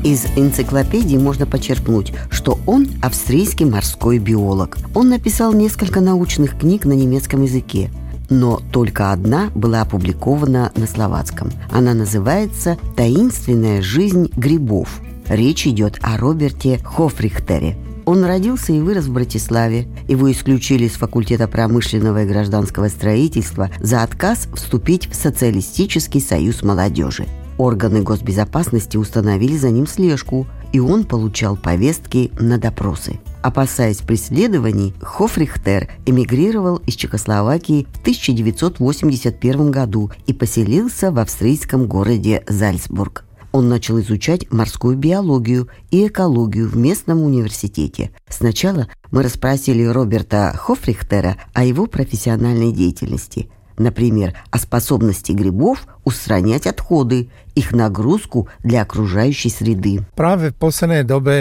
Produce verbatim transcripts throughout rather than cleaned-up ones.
Из энциклопедии можно почерпнуть, что он австрийский морской биолог. Он написал несколько научных книг на немецком языке, но только одна была опубликована на словацком. Она называется «Таинственная жизнь грибов». Речь идет о Роберте Хофрихтере. Он родился и вырос в Братиславе. Его исключили из факультета промышленного и гражданского строительства за отказ вступить в Социалистический союз молодежи. Органы госбезопасности установили за ним слежку, и он получал повестки на допросы. Опасаясь преследований, Хофрихтер эмигрировал из Чехословакии в тысяча девятьсот восемьдесят первом году и поселился в австрийском городе Зальцбург. Он начал изучать морскую биологию и экологию в местном университете. Сначала мы расспросили Роберта Хофрихтера о его профессиональной деятельности. Например, о способности грибов устранять отходы, их нагрузку для окружающей среды. В последнее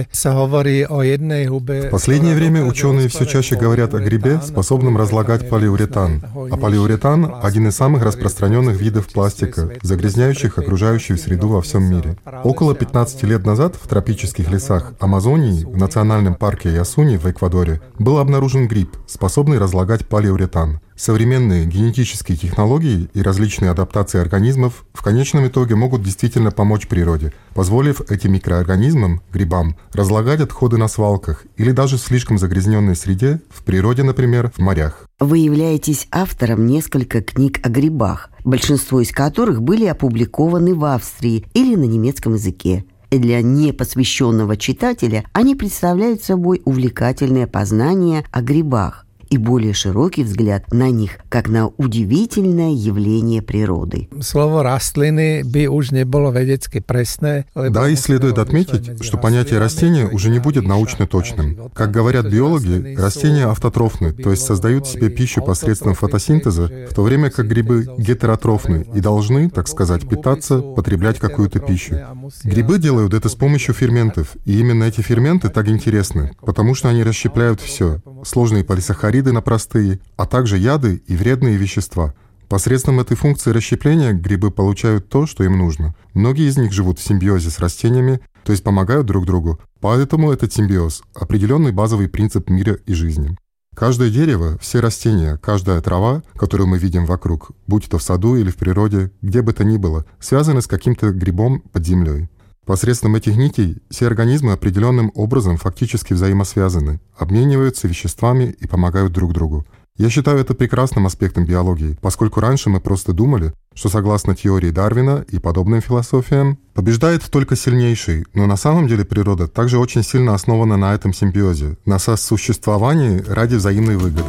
время ученые все чаще говорят о грибе, способном разлагать полиуретан. А полиуретан – один из самых распространенных видов пластика, загрязняющих окружающую среду во всем мире. Около пятнадцати лет назад в тропических лесах Амазонии, в национальном парке Ясуни в Эквадоре, был обнаружен гриб, способный разлагать полиуретан. Современные генетические технологии и различные адаптации организмов в конечном итоге могут действительно помочь природе, позволив этим микроорганизмам, грибам, разлагать отходы на свалках или даже в слишком загрязненной среде, в природе, например, в морях. Вы являетесь автором нескольких книг о грибах, большинство из которых были опубликованы в Австрии или на немецком языке. И для непосвященного читателя они представляют собой увлекательное познание о грибах и более широкий взгляд на них, как на удивительное явление природы. Слово «растлины» бы уж не было ведецки пресное. Да, и следует отметить, что понятие растения уже не будет научно точным. Как говорят биологи, растения автотрофны, то есть создают себе пищу посредством фотосинтеза, в то время как грибы гетеротрофны и должны, так сказать, питаться, потреблять какую-то пищу. Грибы делают это с помощью ферментов, и именно эти ферменты так интересны, потому что они расщепляют все – сложные полисахариды на простые, а также яды и вредные вещества. Посредством этой функции расщепления грибы получают то, что им нужно. Многие из них живут в симбиозе с растениями, то есть помогают друг другу. Поэтому этот симбиоз – определенный базовый принцип мира и жизни. Каждое дерево, все растения, каждая трава, которую мы видим вокруг, будь то в саду или в природе, где бы то ни было, связаны с каким-то грибом под землей. Посредством этих нитей все организмы определенным образом фактически взаимосвязаны, обмениваются веществами и помогают друг другу. Я считаю это прекрасным аспектом биологии, поскольку раньше мы просто думали, что согласно теории Дарвина и подобным философиям, побеждает только сильнейший, но на самом деле природа также очень сильно основана на этом симбиозе, на сосуществовании ради взаимной выгоды.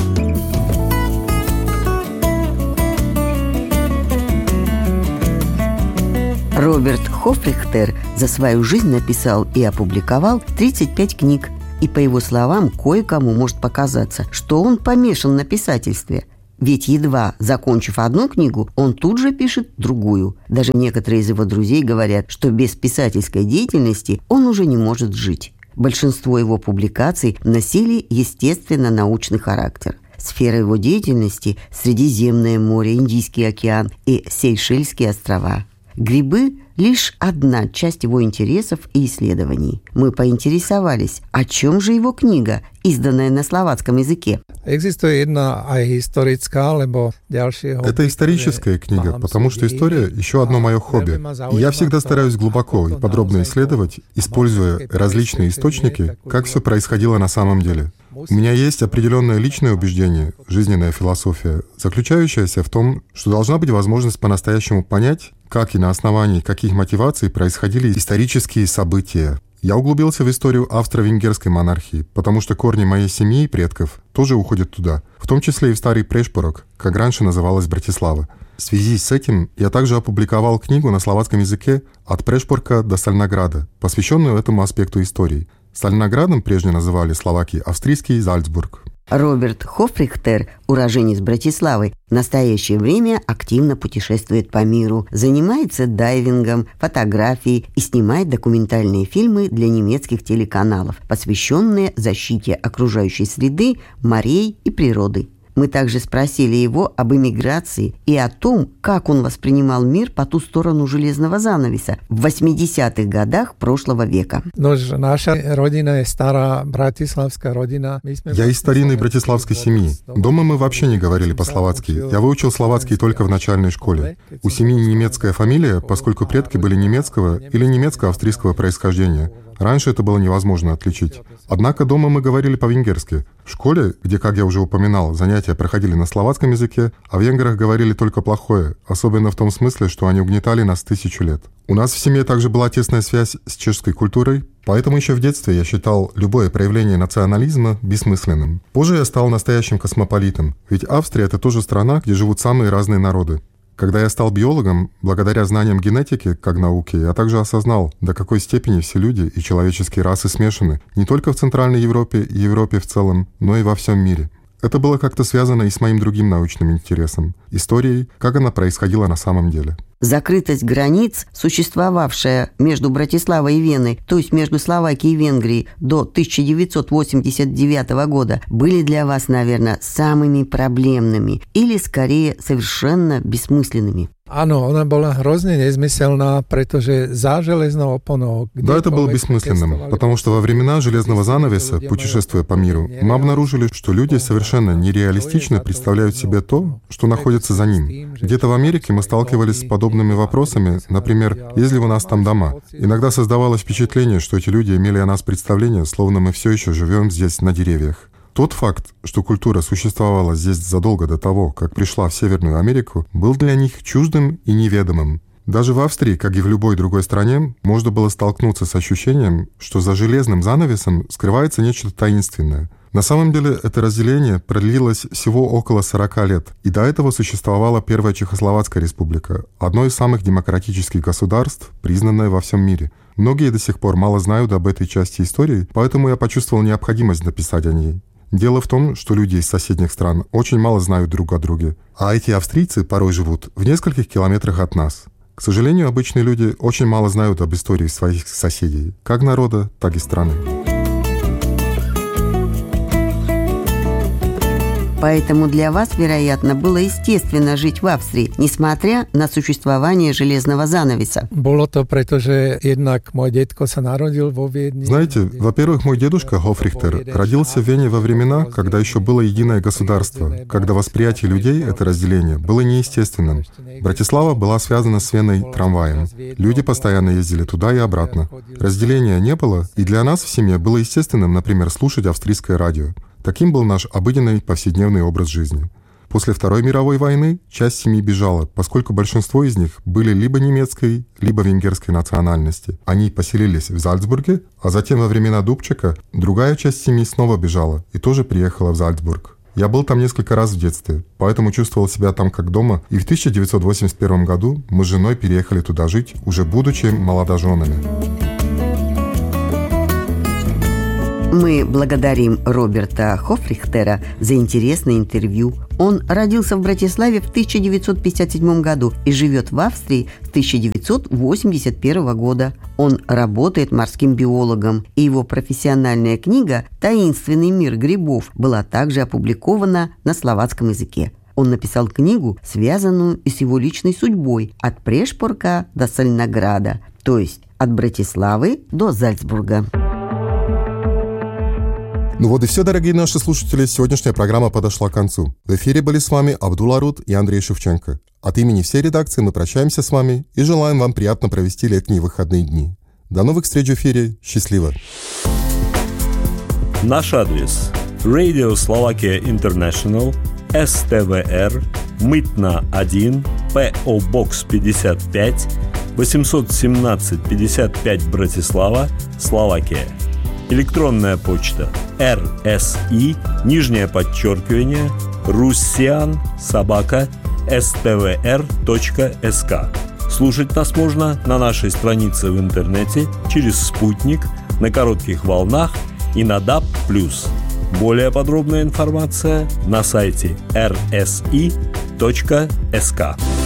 Роберт Хофрихтер за свою жизнь написал и опубликовал тридцать пять книг. И, по его словам, кое-кому может показаться, что он помешан на писательстве. Ведь едва закончив одну книгу, он тут же пишет другую. Даже некоторые из его друзей говорят, что без писательской деятельности он уже не может жить. Большинство его публикаций носили естественно-научный характер. Сфера его деятельности – Средиземное море, Индийский океан и Сейшельские острова. Грибы – лишь одна часть его интересов и исследований. Мы поинтересовались, о чем же его книга, изданная на словацком языке. Это историческая книга, потому что история – еще одно мое хобби. И я всегда стараюсь глубоко и подробно исследовать, используя различные источники, как все происходило на самом деле. У меня есть определенное личное убеждение, жизненная философия, заключающаяся в том, что должна быть возможность по-настоящему понять, как и на основании каких мотиваций происходили исторические события. Я углубился в историю австро-венгерской монархии, потому что корни моей семьи и предков тоже уходят туда, в том числе и в старый Прешпорок, как раньше называлась Братислава. В связи с этим я также опубликовал книгу на словацком языке «От Прешпорка до Стальнограда», посвященную этому аспекту истории. Стальноградом прежде называли словаки австрийский Зальцбург. Роберт Хофрихтер, уроженец Братиславы, в настоящее время активно путешествует по миру, занимается дайвингом, фотографией и снимает документальные фильмы для немецких телеканалов, посвященные защите окружающей среды, морей и природы. Мы также спросили его об эмиграции и о том, как он воспринимал мир по ту сторону железного занавеса в восьмидесятых годах прошлого века. Наша родина старая братиславская родина. Я из старинной братиславской семьи. Дома мы вообще не говорили по-словацки. Я выучил словацкий только в начальной школе. У семьи немецкая фамилия, поскольку предки были немецкого или немецко-австрийского происхождения. Раньше это было невозможно отличить. Однако дома мы говорили по-венгерски. В школе, где, как я уже упоминал, занятия проходили на словацком языке, о венграх говорили только плохое, особенно в том смысле, что они угнетали нас тысячу лет. У нас в семье также была тесная связь с чешской культурой, поэтому еще в детстве я считал любое проявление национализма бессмысленным. Позже я стал настоящим космополитом, ведь Австрия — это тоже страна, где живут самые разные народы. Когда я стал биологом, благодаря знаниям генетики как науки, я также осознал, до какой степени все люди и человеческие расы смешаны не только в Центральной Европе и Европе в целом, но и во всем мире. Это было как-то связано и с моим другим научным интересом – историей, как она происходила на самом деле. Закрытость границ, существовавшая между Братиславой и Веной, то есть между Словакией и Венгрией до тысяча девятьсот восемьдесят девятого года, были для вас, наверное, самыми проблемными или, скорее, совершенно бессмысленными. Áno, ona bola hrozne nezmyselná, pretože za железnou опоnou... Да, это было бессмысленным, потому что во времена железного занавеса, путешествуя по миру, мы обнаружили, что люди совершенно нереалистично представляют себе то, что находится за ним. Где-то в Америке мы сталкивались с подобными вопросами, например, есть ли у нас там дома. Иногда создавалось впечатление, что эти люди имели о нас представление, словно мы все еще живем здесь на деревьях. Тот факт, что культура существовала здесь задолго до того, как пришла в Северную Америку, был для них чуждым и неведомым. Даже в Австрии, как и в любой другой стране, можно было столкнуться с ощущением, что за железным занавесом скрывается нечто таинственное. На самом деле это разделение продлилось всего около сорока лет, и до этого существовала Первая Чехословацкая республика, одно из самых демократических государств, признанное во всем мире. Многие до сих пор мало знают об этой части истории, поэтому я почувствовал необходимость написать о ней. Дело в том, что люди из соседних стран очень мало знают друг о друге, а эти австрийцы порой живут в нескольких километрах от нас. К сожалению, обычные люди очень мало знают об истории своих соседей, как народа, так и страны. Поэтому для вас, вероятно, было естественно жить в Австрии, несмотря на существование железного занавеса. Знаете, во-первых, мой дедушка Хофрихтер родился в Вене во времена, когда еще было единое государство, когда восприятие людей это разделение было неестественным. Братислава была связана с Веной трамваем. Люди постоянно ездили туда и обратно. Разделения не было, и для нас в семье было естественным, например, слушать австрийское радио. Таким был наш обыденный повседневный образ жизни. После Второй мировой войны часть семьи бежала, поскольку большинство из них были либо немецкой, либо венгерской национальности. Они поселились в Зальцбурге, а затем во времена Дубчека другая часть семьи снова бежала и тоже приехала в Зальцбург. Я был там несколько раз в детстве, поэтому чувствовал себя там как дома, и в тысяча девятьсот восемьдесят первом году мы с женой переехали туда жить, уже будучи молодоженами. Мы благодарим Роберта Хофрихтера за интересное интервью. Он родился в Братиславе в тысяча девятьсот пятьдесят седьмом году и живет в Австрии с тысяча девятьсот восемьдесят первого года. Он работает морским биологом, и его профессиональная книга «Таинственный мир грибов» была также опубликована на словацком языке. Он написал книгу, связанную и с его личной судьбой от Прешпорка до Сольнограда, то есть от Братиславы до Зальцбурга. Ну вот и все, дорогие наши слушатели, сегодняшняя программа подошла к концу. В эфире были с вами Абдулла Рут и Андрей Шевченко. От имени всей редакции мы прощаемся с вами и желаем вам приятно провести летние выходные дни. До новых встреч в эфире. Счастливо! Наш адрес: Radio Slovakia International, эс тэ вэ эр, Мытна один, пэ о Box пятьдесят пять, восемьсот семнадцать пятьдесят пять Братислава, Словакия. Электронная почта РСИ, нижнее подчеркивание, руссиан собака эс тэ вэ эр точка эс ка. Слушать нас можно на нашей странице в интернете, через спутник, на коротких волнах и на даб плюс. Более подробная информация на сайте эр эс и точка эс ка.